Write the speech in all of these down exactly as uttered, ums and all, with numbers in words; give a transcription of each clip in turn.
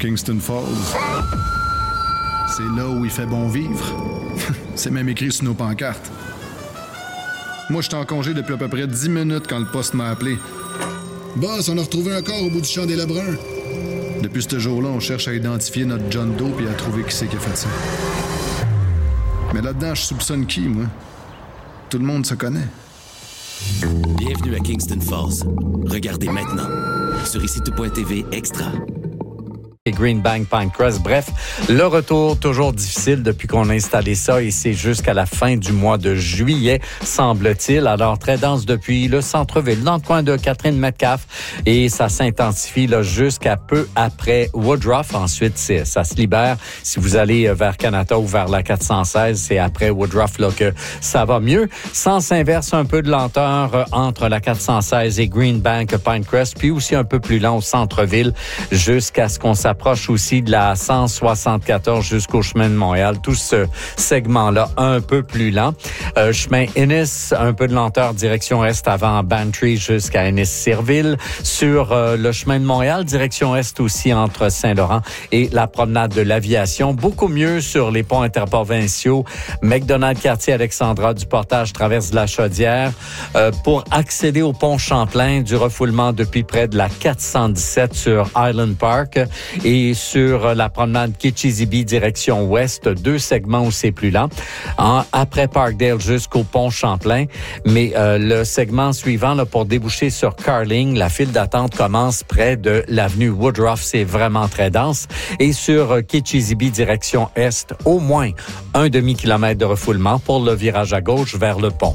Kingston Falls. C'est là où il fait bon vivre. C'est même écrit sur nos pancartes. Moi, j'étais en congé depuis à peu près dix minutes quand le poste m'a appelé. Boss, on a retrouvé un corps au bout du champ des Lebrun. Depuis ce jour-là, on cherche à identifier notre John Doe et à trouver qui c'est qui a fait ça. Mais là-dedans, je soupçonne qui, moi? Tout le monde se connaît. Bienvenue à Kingston Falls. Regardez maintenant sur ici tout point t v Extra. Et Greenbank, Pinecrest. Bref, le retour toujours difficile depuis qu'on a installé ça et c'est jusqu'à la fin du mois de juillet, semble-t-il. Alors, très dense depuis le centre-ville, dans le coin de Catherine Metcalfe et ça s'intensifie là jusqu'à peu après Woodruff. Ensuite, c'est, ça se libère. Si vous allez vers Kanata ou vers la quatre cent seize, c'est après Woodruff là que ça va mieux. Sens inverse, un peu de lenteur entre la quatre cent seize et Greenbank, Pinecrest, puis aussi un peu plus lent au centre-ville jusqu'à ce qu'on s'approche approche aussi de la cent soixante-quatorze jusqu'au chemin de Montréal. Tout ce segment-là, un peu plus lent. Euh, chemin Ennis, un peu de lenteur direction est avant Bantry jusqu'à Ennis-Cirville. Sur euh, le chemin de Montréal, direction est aussi entre Saint-Laurent et la promenade de l'Aviation. Beaucoup mieux sur les ponts interprovinciaux. McDonald-Quartier-Alexandra du Portage traverse de la Chaudière. Euh, pour accéder au pont Champlain, du refoulement depuis près de la quatre cent dix-sept sur Island Park. Et sur la promenade Kitchizibi, direction ouest, deux segments où c'est plus lent. En, après Parkdale jusqu'au pont Champlain. Mais euh, le segment suivant, là, pour déboucher sur Carling, la file d'attente commence près de l'avenue Woodruff. C'est vraiment très dense. Et sur euh, Kitchizibi, direction est, au moins un demi-kilomètre de refoulement pour le virage à gauche vers le pont.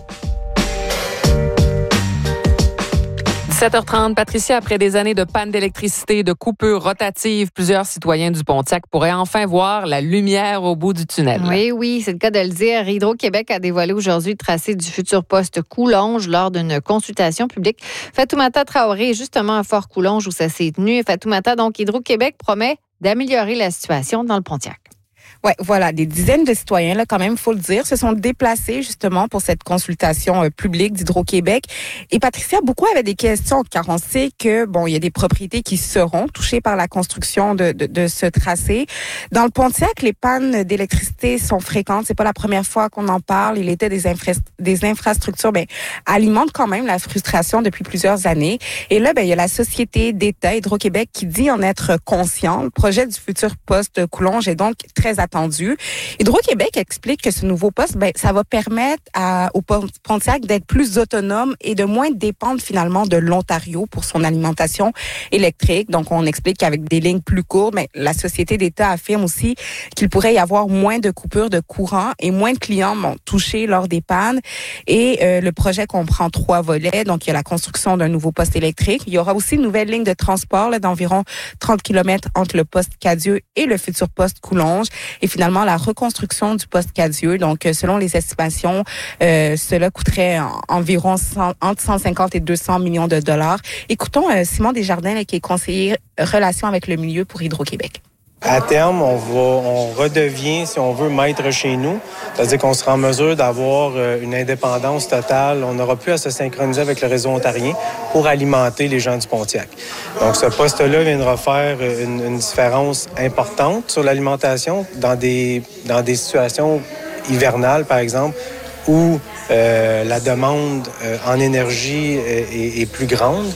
dix-sept heures trente, Patricia, après des années de panne d'électricité, de coupures rotatives, plusieurs citoyens du Pontiac pourraient enfin voir la lumière au bout du tunnel. Oui, oui, c'est le cas de le dire. Hydro-Québec a dévoilé aujourd'hui le tracé du futur poste Coulonges lors d'une consultation publique. Fatoumata Traoré est justement à Fort-Coulonges où ça s'est tenu. Fatoumata, donc, Hydro-Québec promet d'améliorer la situation dans le Pontiac. Ouais, voilà, des dizaines de citoyens, là, quand même, faut le dire, se sont déplacés justement pour cette consultation euh, publique d'Hydro-Québec. Et Patricia, beaucoup avaient des questions, car on sait que bon, il y a des propriétés qui seront touchées par la construction de, de, de ce tracé. Dans le Pontiac, les pannes d'électricité sont fréquentes. C'est pas la première fois qu'on en parle. Il était des, infra- des infrastructures, ben, alimentent quand même la frustration depuis plusieurs années. Et là, ben, il y a la société d'État Hydro-Québec qui dit en être conscient. Le projet du futur poste Coulonges est donc très attendu. Hydro-Québec explique que ce nouveau poste, ben, ça va permettre à, au Pontiac d'être plus autonome et de moins dépendre finalement de l'Ontario pour son alimentation électrique. Donc, on explique qu'avec des lignes plus courtes, ben, la société d'État affirme aussi qu'il pourrait y avoir moins de coupures de courant et moins de clients bon, touchés lors des pannes. Et euh, le projet comprend trois volets. Donc, il y a la construction d'un nouveau poste électrique. Il y aura aussi une nouvelle ligne de transport là, d'environ trente kilomètres entre le poste Cadieux et le futur poste Coulonges. Et finalement, la reconstruction du poste Cadieux. Donc, selon les estimations, euh, cela coûterait en, environ cent, entre cent cinquante et deux cents millions de dollars. Écoutons euh, Simon Desjardins, là, qui est conseiller relations avec le milieu pour Hydro-Québec. À terme, on va, on redevient, si on veut, maître chez nous. C'est-à-dire qu'on sera en mesure d'avoir une indépendance totale. On n'aura plus à se synchroniser avec le réseau ontarien pour alimenter les gens du Pontiac. Donc, ce poste-là viendra faire une, une différence importante sur l'alimentation dans des, dans des situations hivernales, par exemple, où euh, la demande euh, en énergie est, est plus grande.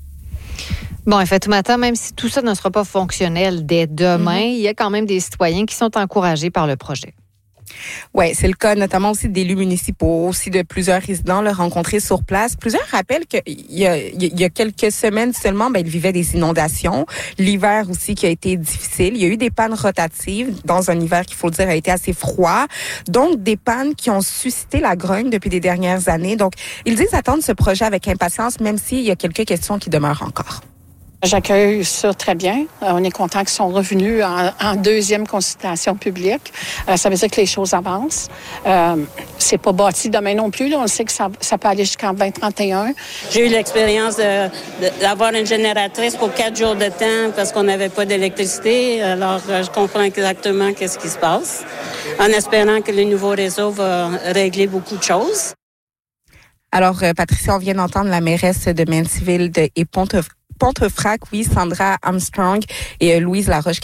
Bon, et Fatoumata, même si tout ça ne sera pas fonctionnel dès demain, mm-hmm. il y a quand même des citoyens qui sont encouragés par le projet. Oui, c'est le cas notamment aussi d'élus municipaux, aussi de plusieurs résidents là, rencontrés sur place. Plusieurs rappellent qu'il y a, il y a quelques semaines seulement, ben, ils vivaient des inondations. L'hiver aussi qui a été difficile. Il y a eu des pannes rotatives dans un hiver qu'il faut le dire a été assez froid. Donc, des pannes qui ont suscité la grogne depuis des dernières années. Donc, ils disent attendre ce projet avec impatience, même s'il y a quelques questions qui demeurent encore. J'accueille ça très bien. Euh, on est content qu'ils sont revenus en, en deuxième consultation publique. Euh, ça veut dire que les choses avancent. Euh, c'est pas bâti demain non plus. Là. On sait que ça, ça peut aller jusqu'en vingt trente et un. J'ai eu l'expérience de, de, d'avoir une génératrice pour quatre jours de temps parce qu'on n'avait pas d'électricité. Alors, euh, je comprends exactement qu'est-ce qui se passe, en espérant que le nouveau réseau va régler beaucoup de choses. Alors, euh, Patricia, on vient d'entendre la mairesse de Manteville de, et Pontefract. Pontefract, oui, Sandra Armstrong et euh, Louise Laroche